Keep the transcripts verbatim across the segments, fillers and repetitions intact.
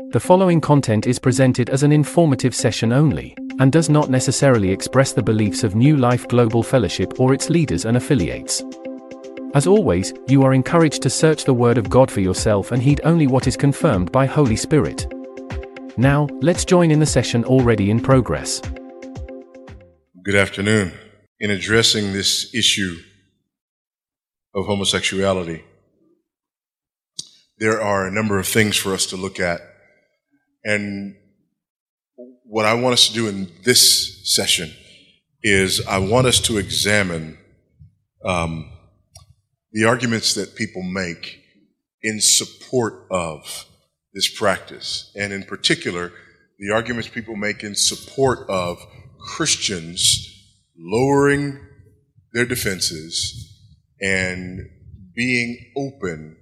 The following content is presented as an informative session only, and does not necessarily express the beliefs of New Life Global Fellowship or its leaders and affiliates. As always, you are encouraged to search the Word of God for yourself and heed only what is confirmed by Holy Spirit. Now, let's join in the session already in progress. Good afternoon. In addressing this issue of homosexuality, there are a number of things for us to look at. And what I want us to do in this session is I want us to examine um, the arguments that people make in support of this practice. And in particular, the arguments people make in support of Christians lowering their defenses and being open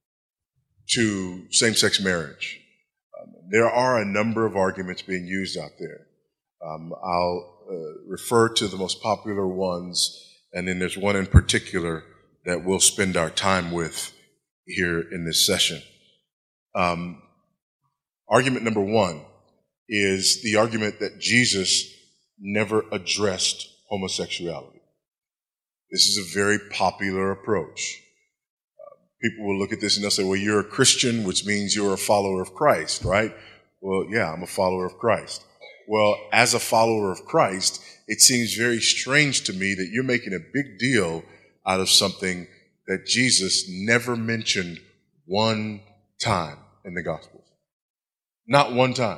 to same-sex marriage. Um, there are a number of arguments being used out there. Um, I'll uh, refer to the most popular ones, and then there's one in particular that we'll spend our time with here in this session. Um, argument number one is the argument that Jesus never addressed homosexuality. This is a very popular approach. Uh, people will look at this and they'll say, well, you're a Christian, which means you're a follower of Christ, right? Well, yeah, I'm a follower of Christ. Well, as a follower of Christ, it seems very strange to me that you're making a big deal out of something that Jesus never mentioned one time in the Gospels. Not one time.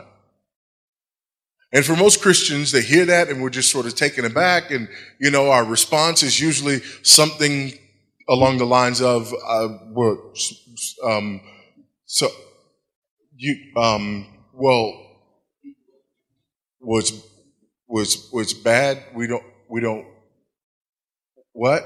And for most Christians, they hear that and we're just sort of taken aback. And, you know, our response is usually something along the lines of, uh, what, um, so, you, um, well, was, was, was bad. We don't, we don't, what?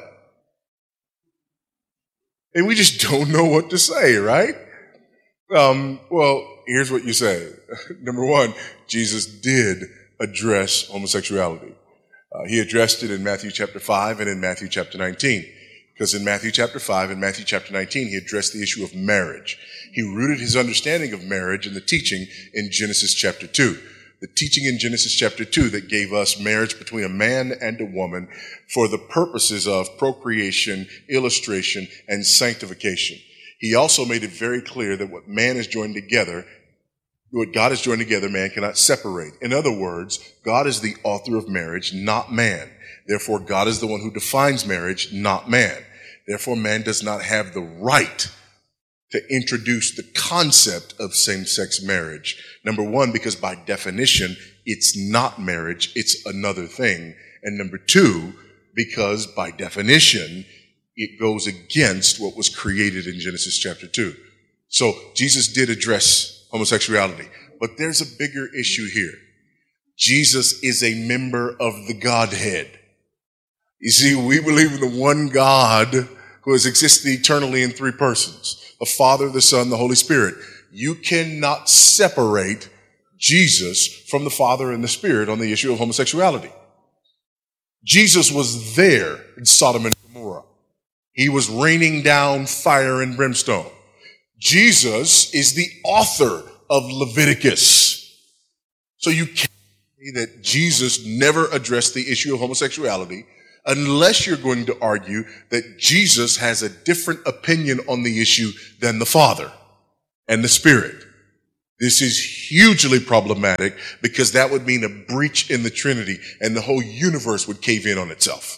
And we just don't know what to say, right? Um, well, here's what you say. Number one, Jesus did address homosexuality. Uh, he addressed it in Matthew chapter five and in Matthew chapter nineteen. Because in Matthew chapter five and Matthew chapter nineteen, he addressed the issue of marriage. He rooted his understanding of marriage in the teaching in Genesis chapter two. The teaching in Genesis chapter two that gave us marriage between a man and a woman for the purposes of procreation, illustration, and sanctification. He also made it very clear that what man is joined together, what God has joined together, man cannot separate. In other words, God is the author of marriage, not man. Therefore, God is the one who defines marriage, not man. Therefore, man does not have the right to introduce the concept of same-sex marriage. Number one, because by definition, it's not marriage, it's another thing. And number two, because by definition, it goes against what was created in Genesis chapter two. So Jesus did address homosexuality, but there's a bigger issue here. Jesus is a member of the Godhead. You see, we believe in the one God who has existed eternally in three persons, the Father, the Son, the Holy Spirit. You cannot separate Jesus from the Father and the Spirit on the issue of homosexuality. Jesus was there in Sodom and Gomorrah. He was raining down fire and brimstone. Jesus is the author of Leviticus. So you can't say that Jesus never addressed the issue of homosexuality unless you're going to argue that Jesus has a different opinion on the issue than the Father and the Spirit. This is hugely problematic because that would mean a breach in the Trinity and the whole universe would cave in on itself.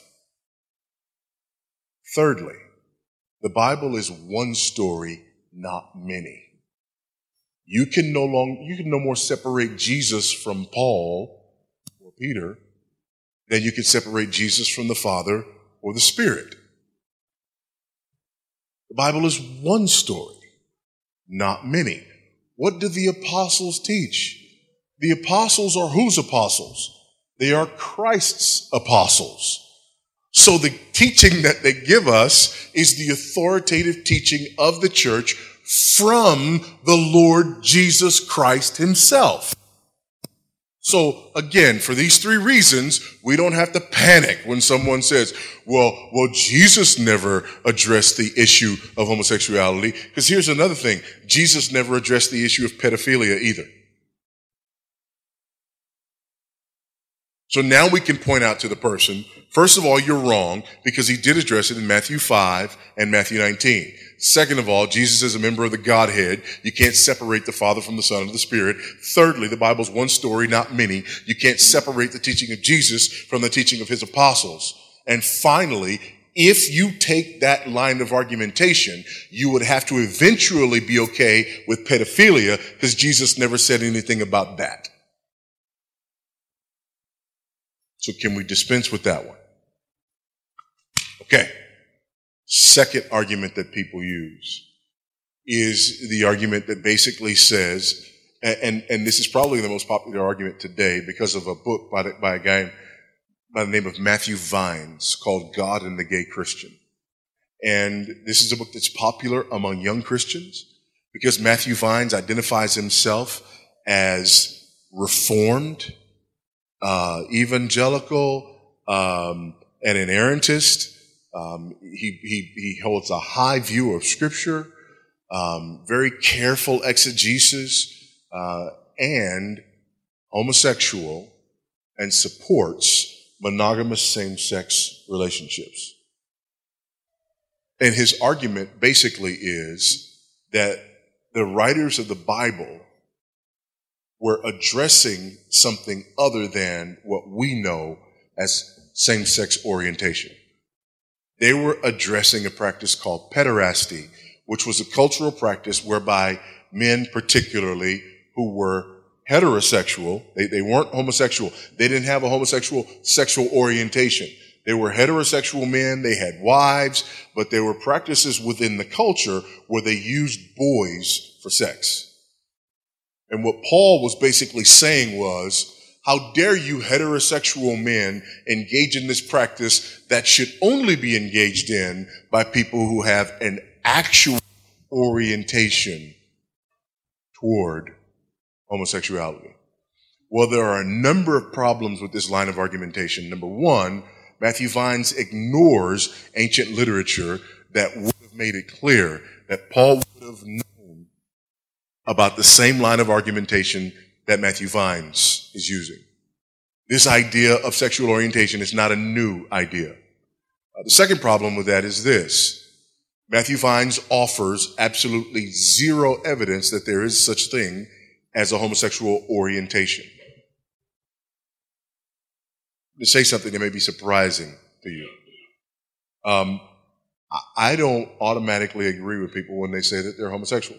Thirdly, the Bible is one story, not many. You can no longer, you can no more separate Jesus from Paul or Peter than you can separate Jesus from the Father or the Spirit. The Bible is one story, not many. What do the apostles teach? The apostles are whose apostles? They are Christ's apostles. So the teaching that they give us is the authoritative teaching of the church from the Lord Jesus Christ himself. So again, for these three reasons, we don't have to panic when someone says, well, well, Jesus never addressed the issue of homosexuality. Because here's another thing. Jesus never addressed the issue of pedophilia either. So now we can point out to the person, first of all, you're wrong because he did address it in Matthew five and Matthew nineteen. Second of all, Jesus is a member of the Godhead. You can't separate the Father from the Son and the Spirit. Thirdly, the Bible's one story, not many. You can't separate the teaching of Jesus from the teaching of his apostles. And finally, if you take that line of argumentation, you would have to eventually be okay with pedophilia because Jesus never said anything about that. So can we dispense with that one? Okay. Second argument that people use is the argument that basically says, and, and, and this is probably the most popular argument today because of a book by, the, by a guy by the name of Matthew Vines called God and the Gay Christian. And this is a book that's popular among young Christians because Matthew Vines identifies himself as reformed, Uh, evangelical, um, and inerrantist. Um, he, he, he holds a high view of Scripture, um, very careful exegesis, uh, and homosexual, and supports monogamous same-sex relationships. And his argument basically is that the writers of the Bible were addressing something other than what we know as same-sex orientation. They were addressing a practice called pederasty, which was a cultural practice whereby men particularly who were heterosexual, they, they weren't homosexual, they didn't have a homosexual sexual orientation. They were heterosexual men, they had wives, but there were practices within the culture where they used boys for sex. And what Paul was basically saying was, how dare you heterosexual men engage in this practice that should only be engaged in by people who have an actual orientation toward homosexuality? Well, there are a number of problems with this line of argumentation. Number one, Matthew Vines ignores ancient literature that would have made it clear that Paul would have known about the same line of argumentation that Matthew Vines is using. This idea of sexual orientation is not a new idea. Uh, the second problem with that is this. Matthew Vines offers absolutely zero evidence that there is such thing as a homosexual orientation. To say something that may be surprising to you. Um, I don't automatically agree with people when they say that they're homosexual.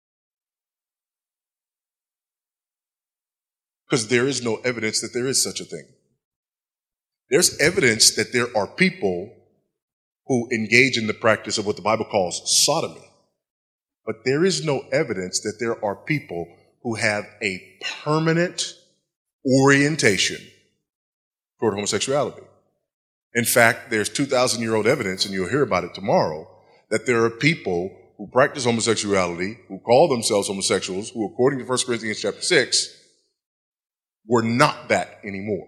Because there is no evidence that there is such a thing. There's evidence that there are people who engage in the practice of what the Bible calls sodomy. But there is no evidence that there are people who have a permanent orientation toward homosexuality. In fact, there's two thousand year old evidence, and you'll hear about it tomorrow, that there are people who practice homosexuality, who call themselves homosexuals, who according to First Corinthians chapter six, were not that anymore.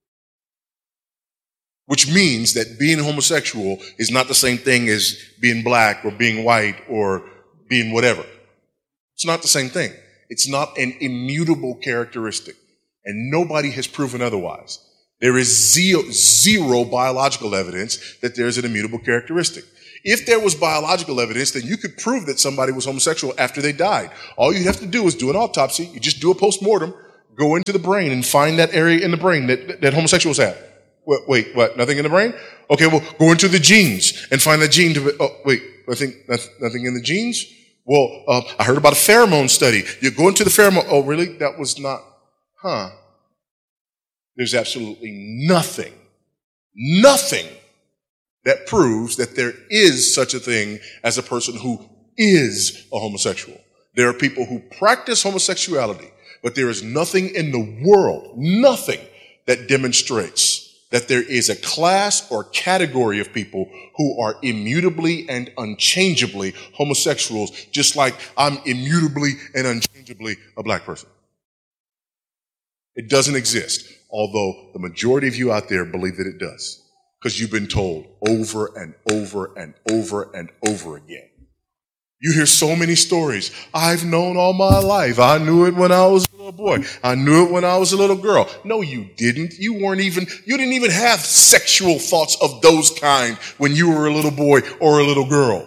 Which means that being homosexual is not the same thing as being black or being white or being whatever. It's not the same thing. It's not an immutable characteristic. And nobody has proven otherwise. There is zero, zero biological evidence that there's an immutable characteristic. If there was biological evidence, then you could prove that somebody was homosexual after they died. All you have to do is do an autopsy. You just do a postmortem. Go into the brain and find that area in the brain that, that homosexuals have. Wait, wait, what? Nothing in the brain? Okay, well, go into the genes and find that gene to, oh, wait, nothing, nothing in the genes? Well, uh, I heard about a pheromone study. You go into the pheromone, oh, really? That was not, huh? There's absolutely nothing, nothing that proves that there is such a thing as a person who is a homosexual. There are people who practice homosexuality, but there is nothing in the world, nothing that demonstrates that there is a class or category of people who are immutably and unchangeably homosexuals, just like I'm immutably and unchangeably a black person. It doesn't exist, although the majority of you out there believe that it does, because you've been told over and over and over and over again. You hear so many stories. I've known all my life. I knew it when I was a little boy. I knew it when I was a little girl. No, you didn't. You weren't even, you didn't even have sexual thoughts of those kind when you were a little boy or a little girl.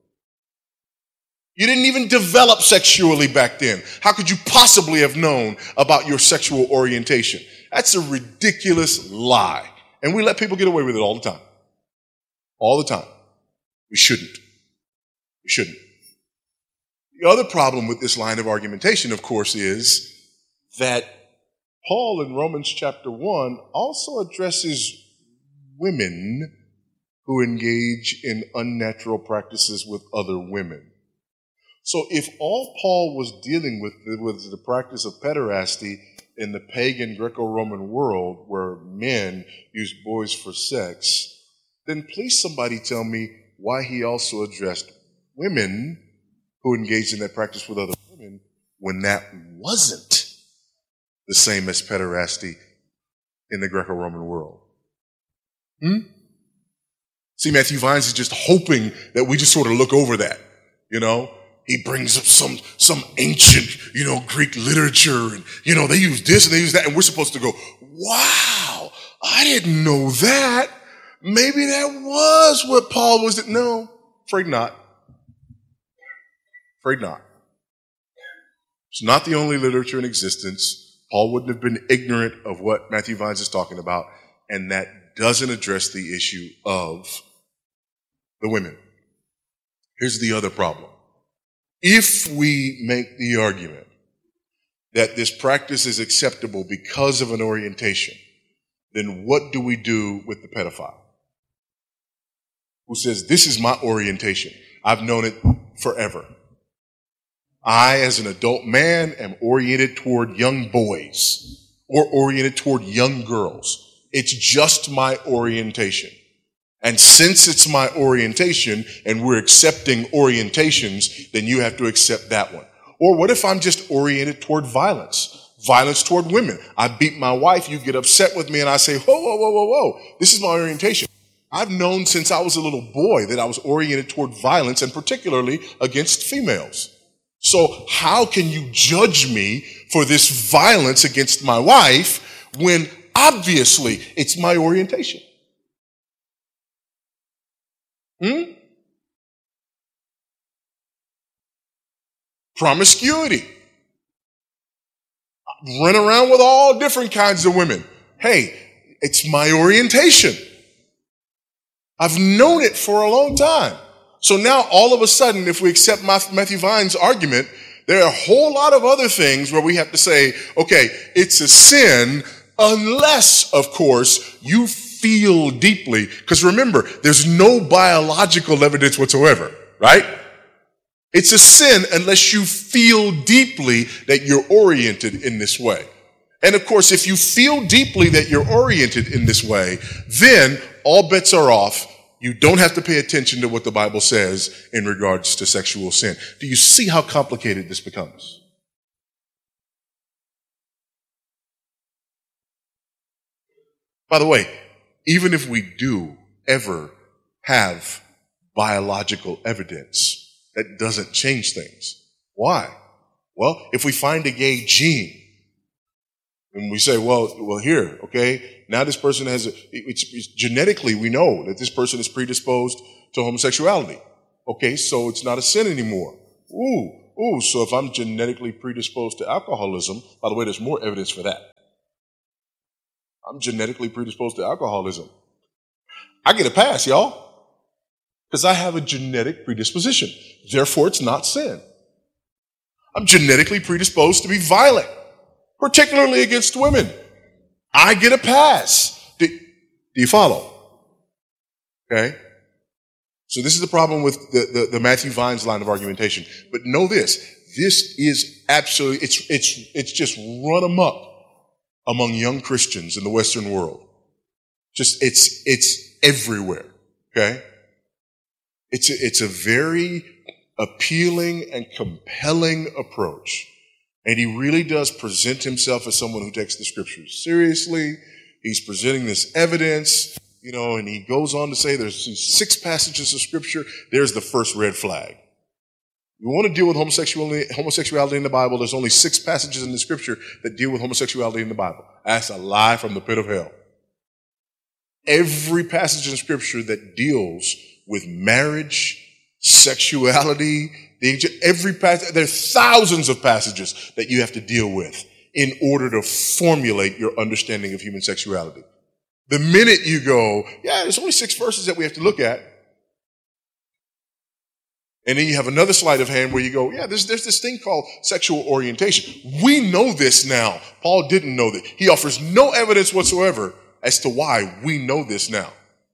You didn't even develop sexually back then. How could you possibly have known about your sexual orientation? That's a ridiculous lie. And we let people get away with it all the time. All the time. We shouldn't. We shouldn't. The other problem with this line of argumentation, of course, is that Paul in Romans chapter one also addresses women who engage in unnatural practices with other women. So if all Paul was dealing with was the practice of pederasty in the pagan Greco-Roman world where men used boys for sex, then please somebody tell me why he also addressed women who engaged in that practice with other women when that wasn't the same as pederasty in the Greco-Roman world. Hmm? See, Matthew Vines is just hoping that we just sort of look over that, you know? He brings up some, some ancient, you know, Greek literature and, you know, they use this and they use that. And we're supposed to go, wow, I didn't know that. Maybe that was what Paul was. No, afraid not. Afraid not. It's not the only literature in existence. Paul wouldn't have been ignorant of what Matthew Vines is talking about. And that doesn't address the issue of the women. Here's the other problem. If we make the argument that this practice is acceptable because of an orientation, then what do we do with the pedophile who says, this is my orientation. I've known it forever. I, as an adult man, am oriented toward young boys or oriented toward young girls. It's just my orientation. And since it's my orientation and we're accepting orientations, then you have to accept that one. Or what if I'm just oriented toward violence? Violence toward women. I beat my wife, you get upset with me, and I say, whoa, whoa, whoa, whoa, whoa. This is my orientation. I've known since I was a little boy that I was oriented toward violence, and particularly against females. So how can you judge me for this violence against my wife when obviously it's my orientation? Hmm? Promiscuity. Run around with all different kinds of women. Hey, it's my orientation. I've known it for a long time. So now all of a sudden, if we accept Matthew Vine's argument, there are a whole lot of other things where we have to say, okay, it's a sin unless, of course, you feel deeply. Because remember, there's no biological evidence whatsoever, right? It's a sin unless you feel deeply that you're oriented in this way. And of course, if you feel deeply that you're oriented in this way, then all bets are off. You don't have to pay attention to what the Bible says in regards to sexual sin. Do you see how complicated this becomes? By the way, even if we do ever have biological evidence, that doesn't change things. Why? Well, if we find a gay gene, and we say, well, well, here, okay, now this person has, a, it's, it's genetically we know that this person is predisposed to homosexuality. Okay, so it's not a sin anymore. Ooh, ooh, so if I'm genetically predisposed to alcoholism, by the way, there's more evidence for that. I'm genetically predisposed to alcoholism. I get a pass, y'all, because I have a genetic predisposition. Therefore, it's not sin. I'm genetically predisposed to be violent, particularly against women. I get a pass. Do, do you follow? Okay? So this is the problem with the, the, the Matthew Vines line of argumentation. But know this, this is absolutely, it's, it's, it's just run amok among young Christians in the Western world. Just, it's, it's everywhere. Okay? It's a, it's a very appealing and compelling approach. And he really does present himself as someone who takes the scriptures seriously. He's presenting this evidence, you know, and he goes on to say there's these six passages of scripture. There's the first red flag. You want to deal with homosexuality, homosexuality in the Bible, there's only six passages in the scripture that deal with homosexuality in the Bible. That's a lie from the pit of hell. Every passage in scripture that deals with marriage, sexuality, every passage, there's thousands of passages that you have to deal with in order to formulate your understanding of human sexuality. The minute you go, yeah, there's only six verses that we have to look at. And then you have another sleight of hand where you go, yeah, there's, there's this thing called sexual orientation. We know this now. Paul didn't know that. He offers no evidence whatsoever as to why we know this now.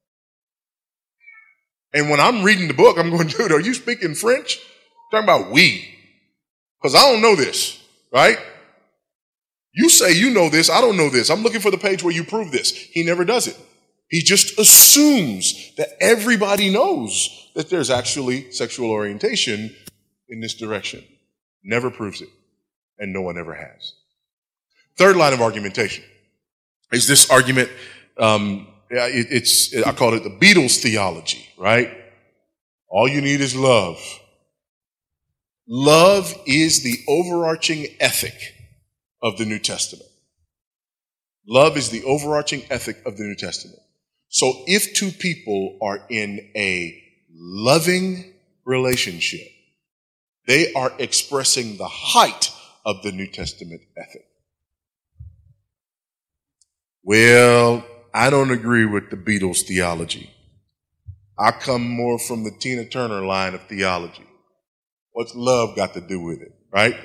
And when I'm reading the book, I'm going, dude, are you speaking French? I'm talking about we. Because I don't know this, right? You say you know this. I don't know this. I'm looking for the page where you prove this. He never does it. He just assumes that everybody knows that there's actually sexual orientation in this direction. Never proves it. And no one ever has. Third line of argumentation is this argument, um, it, it's, I call it the Beatles theology, right? All you need is love. Love is the overarching ethic of the New Testament. Love is the overarching ethic of the New Testament. So if two people are in a loving relationship, they are expressing the height of the New Testament ethic. Well, I don't agree with the Beatles theology. I come more from the Tina Turner line of theology. What's love got to do with it, right?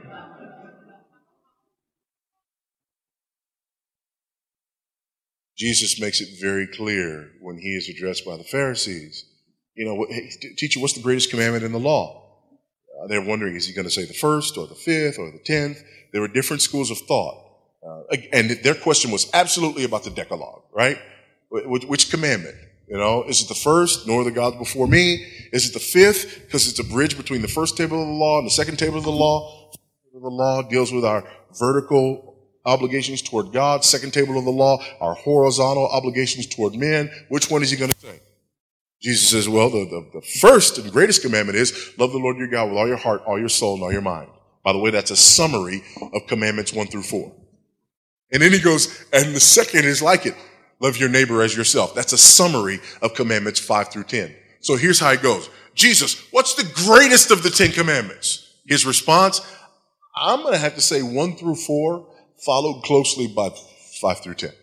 Jesus makes it very clear when he is addressed by the Pharisees. You know, hey, teacher, what's the greatest commandment in the law? Uh, they're wondering, is he going to say the first or the fifth or the tenth? There were different schools of thought. Uh, and their question was absolutely about the Decalogue, right? Which, which commandment? You know, is it the first, nor the gods before me? Is it the fifth? Because it's a bridge between the first table of the law and the second table of the law. The law deals with our vertical obligations toward God. Second table of the law, our horizontal obligations toward men. Which one is he going to say? Jesus says, well, the, the, the first and greatest commandment is love the Lord your God with all your heart, all your soul, and all your mind. By the way, that's a summary of commandments one through four. And then he goes, and the second is like it. Love your neighbor as yourself. That's a summary of commandments five through ten. So here's how it goes. Jesus, what's the greatest of the Ten Commandments? His response, I'm going to have to say one through four, followed closely by five through ten.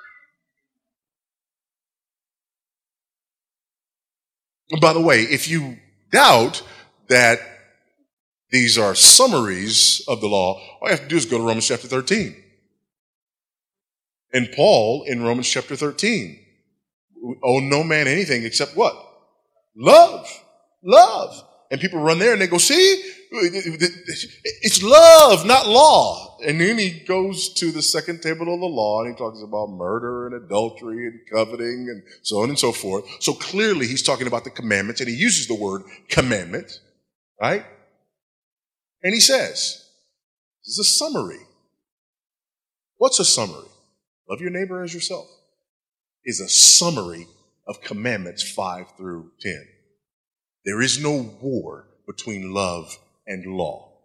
And by the way, if you doubt that these are summaries of the law, all you have to do is go to Romans chapter thirteen. And Paul in Romans chapter thirteen, owe no man anything except what? Love. Love. And people run there and they go, see, it's love, not law. And then he goes to the second table of the law and he talks about murder and adultery and coveting and so on and so forth. So clearly he's talking about the commandments and he uses the word commandment, right? And he says, this is a summary. What's a summary? Love your neighbor as yourself is a summary of commandments five through ten. There is no war between love and law.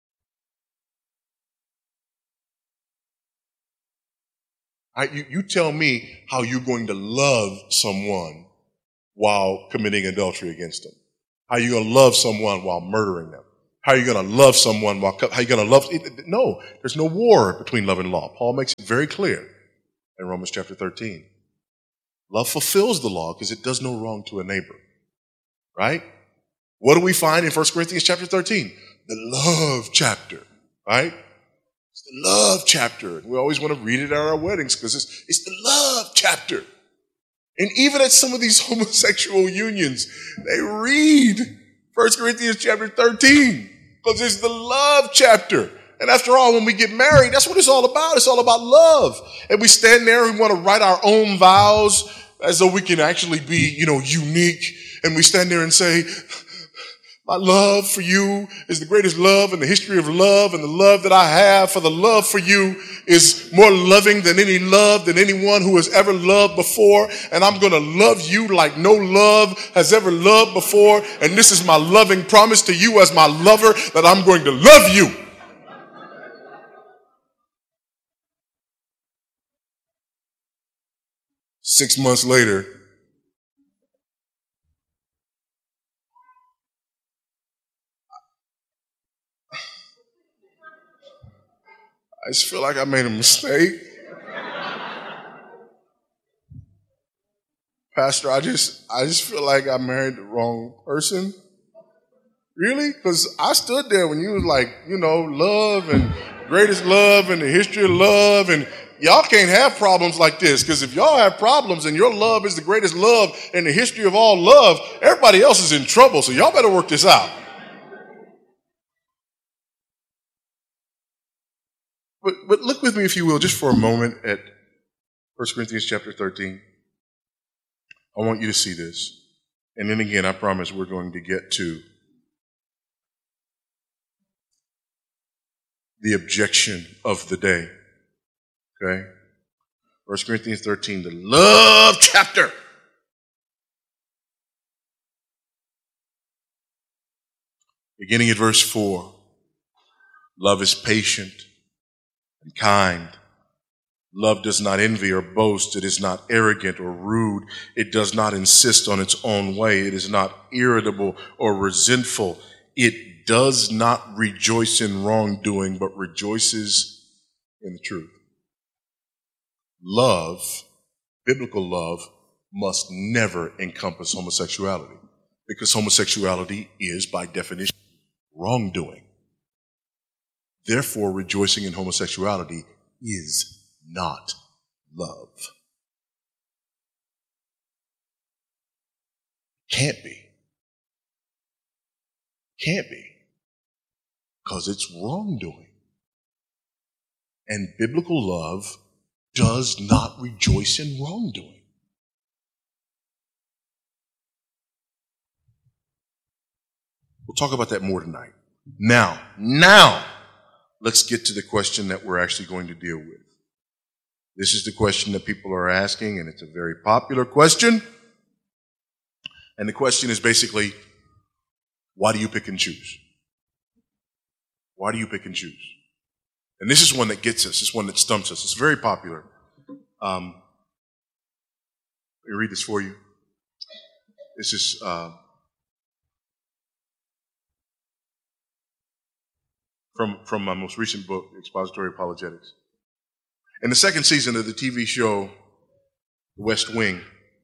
I, you, you tell me how you're going to love someone while committing adultery against them. How you're going to love someone while murdering them. How are you going to love someone while, how are you going to love? No, there's no war between love and law. Paul makes it very clear in Romans chapter thirteen. Love fulfills the law because it does no wrong to a neighbor. Right? What do we find in First Corinthians chapter thirteen? The love chapter. Right? It's the love chapter. We always want to read it at our weddings because it's, it's the love chapter. And even at some of these homosexual unions, they read First Corinthians chapter thirteen because it's the love chapter. And after all, when we get married, that's what it's all about. It's all about love. And we stand there and we want to write our own vows as though we can actually be, you know, unique. And we stand there and say, My love for you is the greatest love in the history of love, and the love that I have for the love for you is more loving than any love than anyone who has ever loved before. And I'm going to love you like no love has ever loved before. And this is my loving promise to you as my lover, that I'm going to love you. Six months later, I just feel like I made a mistake. Pastor, I just I just feel like I married the wrong person. Really? Because I stood there when you was like, you know, love and greatest love and the history of love, and y'all can't have problems like this, because if y'all have problems and your love is the greatest love in the history of all love, everybody else is in trouble, so y'all better work this out. But, but look with me, if you will, just for a moment at First Corinthians chapter thirteen. I want you to see this. And then again, I promise we're going to get to the objection of the day. Okay? First Corinthians thirteen, the love chapter. Beginning at verse four. Love is patient and kind. Love does not envy or boast. It is not arrogant or rude. It does not insist on its own way. It is not irritable or resentful. It does not rejoice in wrongdoing, but rejoices in the truth. Love, biblical love, must never encompass homosexuality, because homosexuality is, by definition, wrongdoing. Therefore, rejoicing in homosexuality is not love. Can't be. Can't be. Because it's wrongdoing. And biblical love does not rejoice in wrongdoing. We'll talk about that more tonight. Now, now, let's get to the question that we're actually going to deal with. This is the question that people are asking, and it's a very popular question. And the question is basically, why do you pick and choose? Why do you pick and choose? And this is one that gets us. This is one that stumps us. It's very popular. Um, let me read this for you. This is uh, from, from my most recent book, Expository Apologetics. In the second season of the T V show, The West Wing,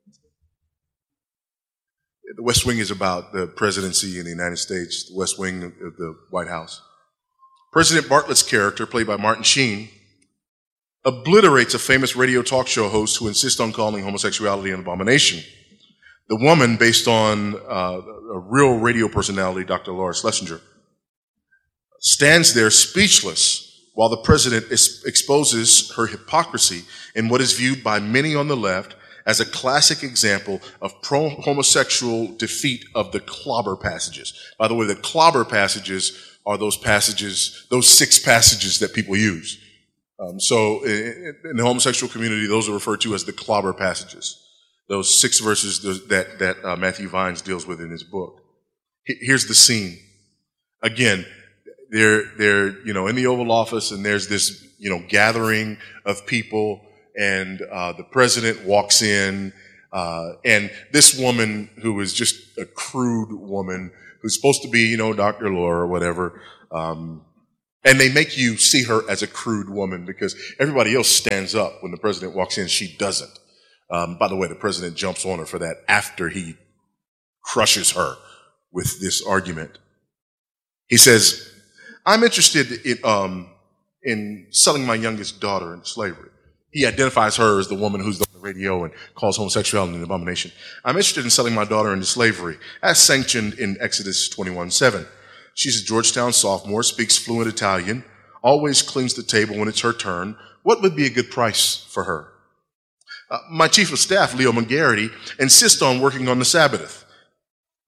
The West Wing is about the presidency in the United States, the West Wing of the White House. President Bartlett's character, played by Martin Sheen, obliterates a famous radio talk show host who insists on calling homosexuality an abomination. The woman, based on uh, a real radio personality, Doctor Laura Schlesinger, stands there speechless while the president is, exposes her hypocrisy in what is viewed by many on the left as a classic example of pro-homosexual defeat of the clobber passages. By the way, the clobber passages are those passages, those six passages that people use. Um, so in, in the homosexual community, those are referred to as the clobber passages. Those six verses that, that uh, Matthew Vines deals with in his book. Here's the scene. Again, They're, they're, you know, in the Oval Office, and there's this, you know, gathering of people, and uh, the president walks in, uh, and this woman, who is just a crude woman, who's supposed to be, you know, Doctor Laura or whatever, um, and they make you see her as a crude woman because everybody else stands up when the president walks in. She doesn't. Um, by the way, the president jumps on her for that after he crushes her with this argument. He says, I'm interested in, um, in selling my youngest daughter into slavery. He identifies her as the woman who's on the radio and calls homosexuality an abomination. I'm interested in selling my daughter into slavery, as sanctioned in Exodus twenty-one seven. She's a Georgetown sophomore, speaks fluent Italian, always cleans the table when it's her turn. What would be a good price for her? Uh, my chief of staff, Leo McGarity, insists on working on the Sabbath.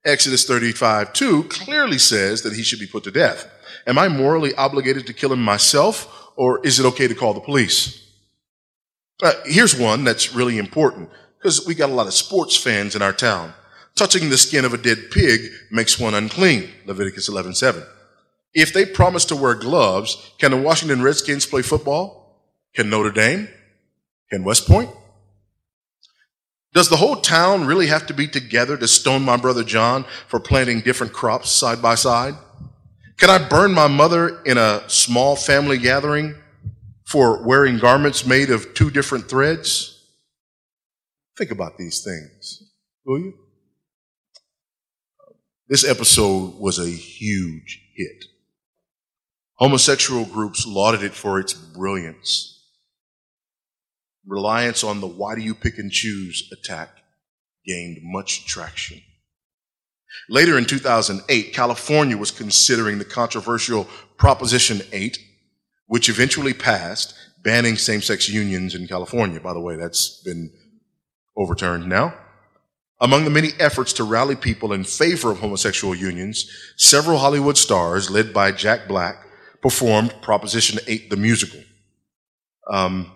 Exodus thirty-five two clearly says that he should be put to death. Am I morally obligated to kill him myself, or is it okay to call the police? Uh, here's one that's really important, because we got a lot of sports fans in our town. Touching the skin of a dead pig makes one unclean, Leviticus eleven seven. If they promise to wear gloves, can the Washington Redskins play football? Can Notre Dame? Can West Point? Does the whole town really have to be together to stone my brother John for planting different crops side by side? Can I burn my mother in a small family gathering for wearing garments made of two different threads? Think about these things, will you? This episode was a huge hit. Homosexual groups lauded it for its brilliance. Reliance on the why do you pick and choose attack gained much traction. Later in two thousand eight, California was considering the controversial Proposition eight, which eventually passed, banning same-sex unions in California. By the way, that's been overturned now. Among the many efforts to rally people in favor of homosexual unions, several Hollywood stars, led by Jack Black, performed Proposition eight, the musical. Um,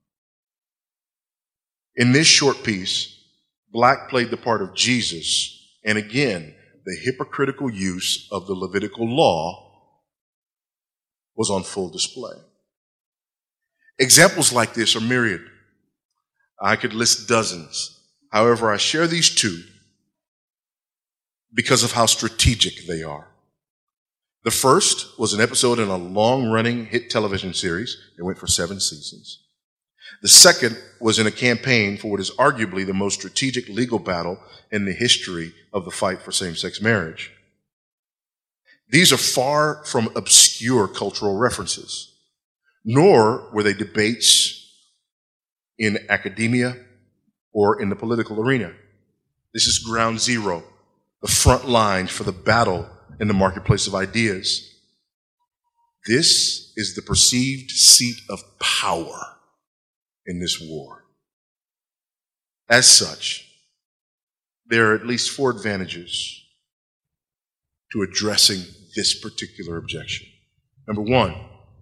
in this short piece, Black played the part of Jesus, and again, the hypocritical use of the Levitical law was on full display. Examples like this are myriad. I could list dozens. However, I share these two because of how strategic they are. The first was an episode in a long-running hit television series. It went for seven seasons. The second was in a campaign for what is arguably the most strategic legal battle in the history of the fight for same-sex marriage. These are far from obscure cultural references, nor were they debates in academia or in the political arena. This is ground zero, the front line for the battle in the marketplace of ideas. This is the perceived seat of power in this war. As such, there are at least four advantages to addressing this particular objection. Number one,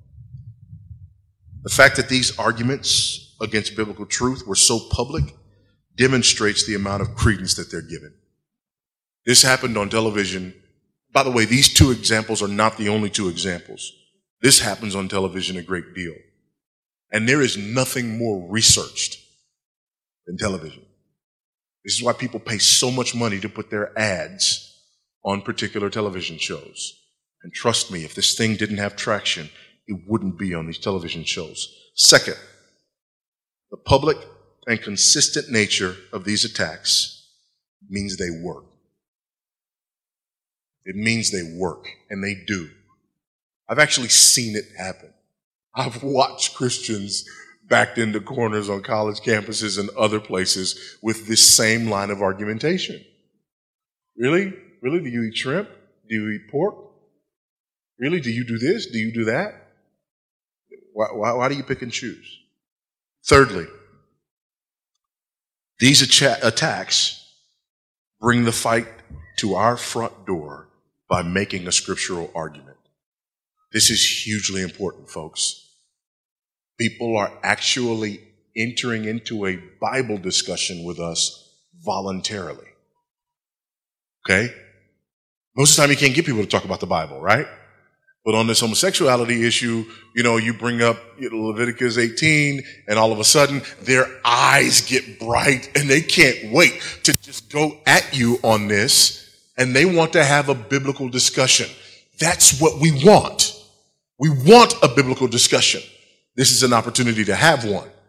the fact that these arguments against biblical truth were so public demonstrates the amount of credence that they're given. This happened on television. By the way, these two examples are not the only two examples. This happens on television a great deal. And there is nothing more researched than television. This is why people pay so much money to put their ads on particular television shows. And trust me, if this thing didn't have traction, it wouldn't be on these television shows. Second, the public and consistent nature of these attacks means they work. It means they work, and they do. I've actually seen it happen. I've watched Christians backed into corners on college campuses and other places with this same line of argumentation. Really? Really? Do you eat shrimp? Do you eat pork? Really? Do you do this? Do you do that? Why, why, why do you pick and choose? Thirdly, these acha- attacks bring the fight to our front door by making a scriptural argument. This is hugely important, folks. People are actually entering into a Bible discussion with us voluntarily. Okay? Most of the time you can't get people to talk about the Bible, right? But on this homosexuality issue, you know, you bring up you know, Leviticus eighteen, and all of a sudden their eyes get bright and they can't wait to just go at you on this, and they want to have a biblical discussion. That's what we want. We want a biblical discussion. This is an opportunity to have one.